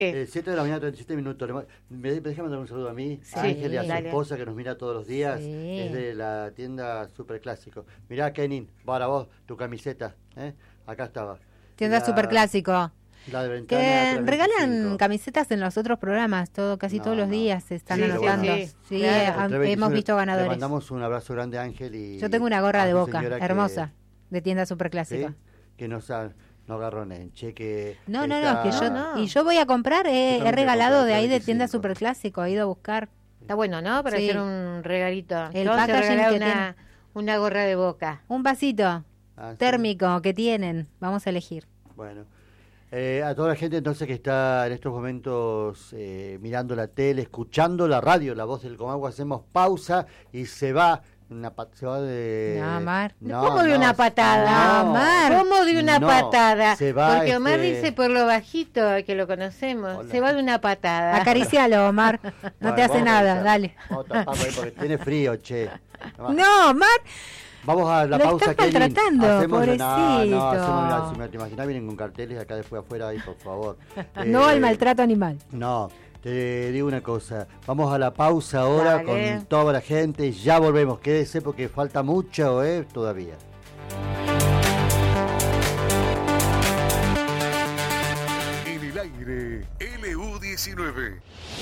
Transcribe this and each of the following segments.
7 de la mañana, 37 minutos. Déjame mandar un saludo a mí, Sí, a Ángel y a su dale. esposa que nos mira todos los días. Sí. Es de la tienda Super Clásico. Mirá, Kenin, para vos, tu camiseta. Acá estaba. Tienda Super Clásico. La de Que Ventana regalan 325. camisetas en los otros programas, casi No, todos los no. días se están Sí, anotando. bueno. Sí, Claro. hemos 325, visto Le ganadores. mandamos un abrazo grande a Ángel y Yo tengo una gorra a de tu Boca, señora hermosa, de tienda Super ¿sí? Clásico. Que no agarró en cheque. No, está- que yo No. y yo voy a comprar, he también regalado voy a de ahí de comprar tienda 25. Super Clásico, he ido a buscar. Está bueno, ¿no? Para Sí. hacer un regalito. El Vamos a packaging regalar que una gorra de Boca. Un vasito Ah, sí. térmico que tienen, vamos a elegir. Bueno, a toda la gente entonces que está en estos momentos mirando la tele, escuchando la radio, La Voz del Comahue, hacemos pausa y se va de... No, Mar. ¿Cómo de una patada? no. Mar. ¿Cómo de una No, patada? se va, Porque Omar este- dice por lo bajito que lo conocemos. Hola. Se va de una patada. Acaricialo, Omar. No Bueno, te hace vamos a nada, revisar. dale. Vamos a taparlo ahí porque tiene frío, che. No, Mar. Vamos a la Lo pausa, estás Kenin. maltratando, Pobrecito. pobrecito. Si me te imaginas, vienen con carteles acá después afuera, ahí, por favor. No al Eh, maltrato animal. No, te digo una cosa. Vamos a la pausa ahora Dale. con toda la gente. Ya volvemos. Quédese porque falta mucho todavía. En el aire, LU19.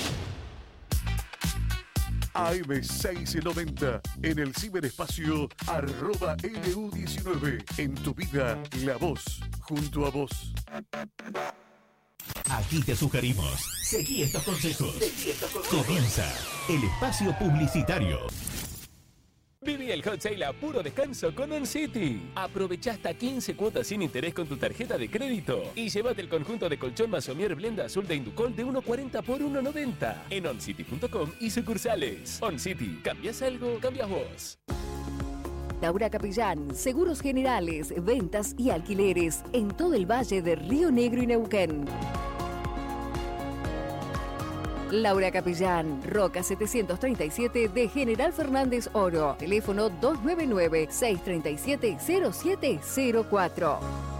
AM690 en el ciberespacio @LU19. En tu vida, la voz junto a vos. Aquí te sugerimos. Seguí estos consejos. Comienza el espacio publicitario. Viví el hot sale a puro descanso con OnCity. Aprovecha hasta 15 cuotas sin interés con tu tarjeta de crédito y llévate el conjunto de colchón Masomier Blenda Azul de Inducol de 1.40 por 1.90 en oncity.com y sucursales. OnCity, ¿cambias algo? Cambias vos. Laura Capellán, Seguros Generales, Ventas y Alquileres en todo el Valle de Río Negro y Neuquén. Laura Capellán, Roca 737 de General Fernández Oro. Teléfono 299-637-0704.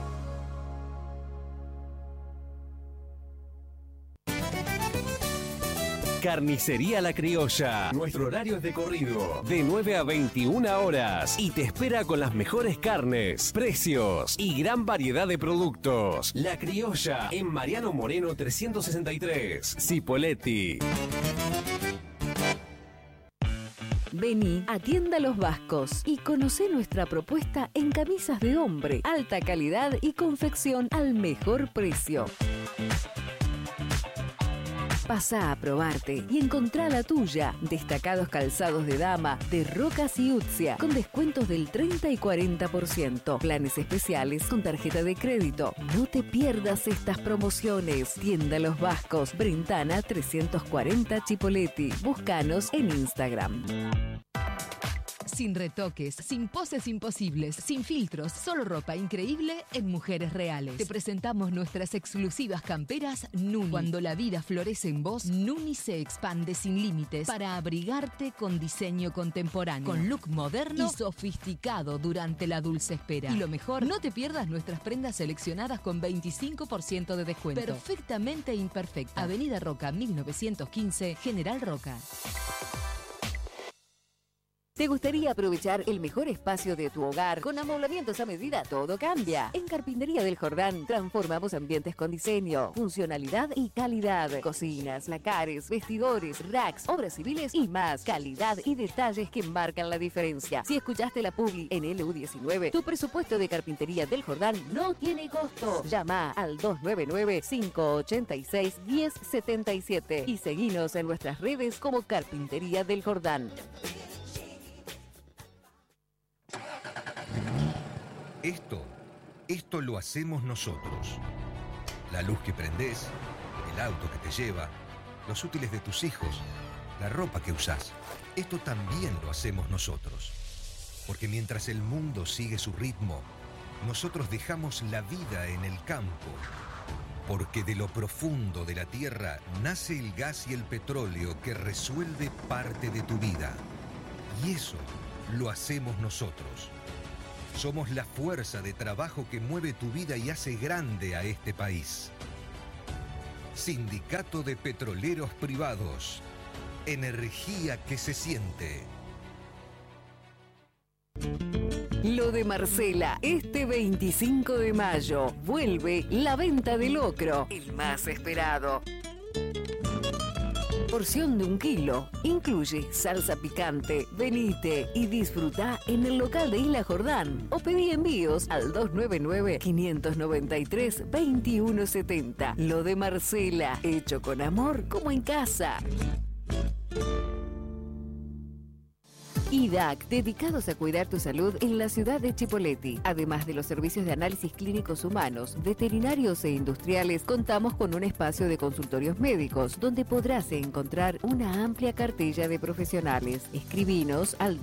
Carnicería La Criolla. Nuestro horario es de corrido, de 9 a 21 horas. Y te espera con las mejores carnes, precios y gran variedad de productos. La Criolla, en Mariano Moreno 363, Cipolletti. Vení a Tienda Los Vascos y conocé nuestra propuesta en camisas de hombre, alta calidad y confección al mejor precio. Pasá a probarte y encontrá la tuya. Destacados calzados de dama de Rocas y Utzia con descuentos del 30 y 40%. Planes especiales con tarjeta de crédito. No te pierdas estas promociones. Tienda Los Vascos, Brentana 340 Chipolletti. Búscanos en Instagram. Sin retoques, sin poses imposibles, sin filtros, solo ropa increíble en Mujeres Reales. Te presentamos nuestras exclusivas camperas Nuni. Cuando la vida florece en vos, Nuni se expande sin límites para abrigarte con diseño contemporáneo, con look moderno y sofisticado durante la dulce espera. Y lo mejor, no te pierdas nuestras prendas seleccionadas con 25% de descuento. Perfectamente imperfecta. Avenida Roca 1915, General Roca. ¿Te gustaría aprovechar el mejor espacio de tu hogar con amoblamientos a medida? Todo cambia. En Carpintería del Jordán transformamos ambientes con diseño, funcionalidad y calidad. Cocinas, lacares, vestidores, racks, obras civiles y más. Calidad y detalles que marcan la diferencia. Si escuchaste la publi en LU19, tu presupuesto de Carpintería del Jordán no tiene costo. Llama al 299-586-1077 y seguinos en nuestras redes como Carpintería del Jordán. Esto lo hacemos nosotros. La luz que prendés, el auto que te lleva, los útiles de tus hijos, la ropa que usás. Esto también lo hacemos nosotros. Porque mientras el mundo sigue su ritmo, nosotros dejamos la vida en el campo. Porque de lo profundo de la tierra nace el gas y el petróleo que resuelve parte de tu vida. Y eso lo hacemos nosotros. Somos la fuerza de trabajo que mueve tu vida y hace grande a este país. Sindicato de Petroleros Privados. Energía que se siente. Lo de Marcela, este 25 de mayo, vuelve la venta de locro, el más esperado. Porción de 1 kilo, incluye salsa picante. Venite y disfruta en el local de Isla Jordán o pedí envíos al 299-593-2170. Lo de Marcela, hecho con amor como en casa. IDAC, dedicados a cuidar tu salud en la ciudad de Chipoleti. Además de los servicios de análisis clínicos humanos, veterinarios e industriales, contamos con un espacio de consultorios médicos, donde podrás encontrar una amplia cartilla de profesionales. Escribinos al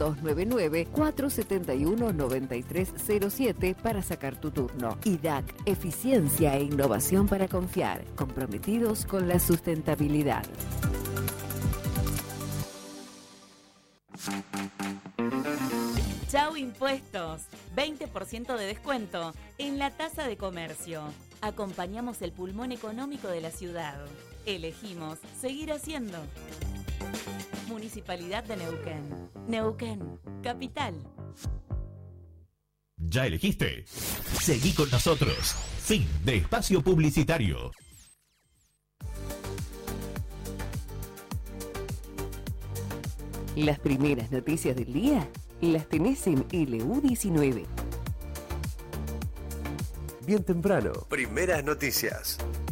299-471-9307 para sacar tu turno. IDAC, eficiencia e innovación para confiar, comprometidos con la sustentabilidad. Chau Impuestos, 20% de descuento en la tasa de comercio. Acompañamos el pulmón económico de la ciudad. Elegimos seguir haciendo. Municipalidad de Neuquén. Neuquén, capital. ¿Ya elegiste? Seguí con nosotros. Fin de espacio publicitario. Las primeras noticias del día las tenés en LU19. Bien temprano. Primeras noticias.